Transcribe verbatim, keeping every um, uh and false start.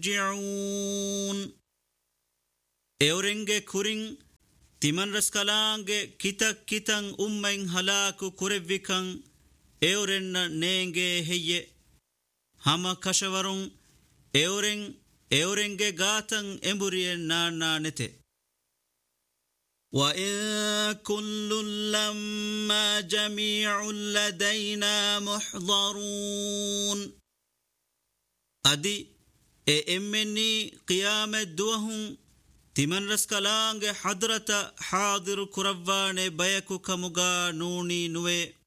يرجعون اورنگه كورين تمن رسكالانگه كتك كتن أمين هلاكو كوريوكن اورن نينگه هي هما كشورون اورن اورنگه غاتن امبورين نانا نته وإن كل لما جميع لدينا محضرون أدي إمني قيامة دوهم تمن رسكالانگ حضرت حاضر كروان بيكو كمغا نوني نوي